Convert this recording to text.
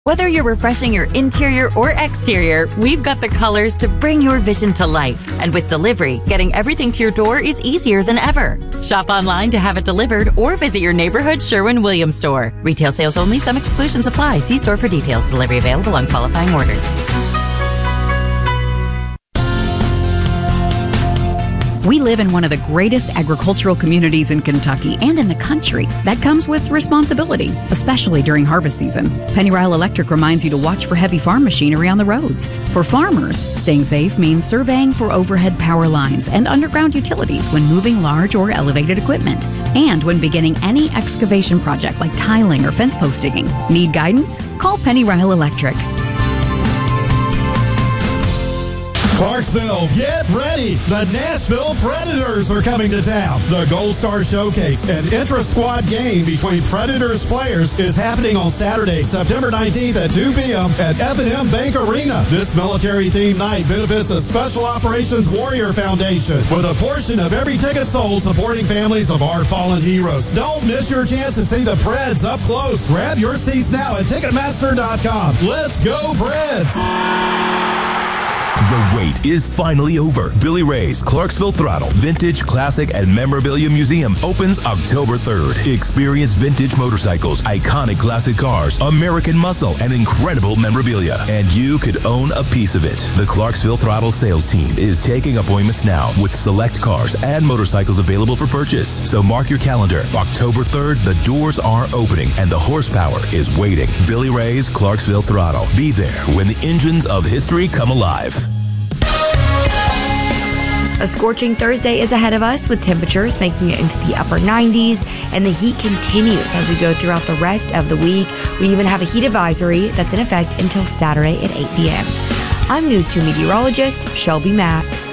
Whether you're refreshing your interior or exterior, we've got the colors to bring your vision to life. And with delivery, getting everything to your door is easier than ever. Shop online to have it delivered or visit your neighborhood Sherwin-Williams store. Retail sales only. Some exclusions apply. See store for details. Delivery available on qualifying orders. We live in one of the greatest agricultural communities in Kentucky and in the country. That comes with responsibility, especially during harvest season. Penny Ryle Electric reminds you to watch for heavy farm machinery on the roads. For farmers, staying safe means surveying for overhead power lines and underground utilities when moving large or elevated equipment. And when beginning any excavation project like tiling or fence post digging. Need guidance? Call Penny Ryle Electric. Clarksville, get ready! The Nashville Predators are coming to town. The Gold Star Showcase, an intra-squad game between Predators players, is happening on Saturday, September 19th at 2 p.m. at F&M Bank Arena. This military-themed night benefits the Special Operations Warrior Foundation, with a portion of every ticket sold supporting families of our fallen heroes. Don't miss your chance to see the Preds up close. Grab your seats now at Ticketmaster.com. Let's go, Preds! The wait is finally over. Billy Ray's Clarksville Throttle Vintage, Classic, and Memorabilia Museum opens October 3rd. Experience vintage motorcycles, iconic classic cars, American muscle, and incredible memorabilia. And you could own a piece of it. The Clarksville Throttle sales team is taking appointments now with select cars and motorcycles available for purchase. So mark your calendar. October 3rd, the doors are opening and the horsepower is waiting. Billy Ray's Clarksville Throttle. Be there when the engines of history come alive. A scorching Thursday is ahead of us, with temperatures making it into the upper 90s, and the heat continues as we go throughout the rest of the week. We even have a heat advisory that's in effect until Saturday at 8 p.m. I'm News 2 meteorologist Shelby Mack.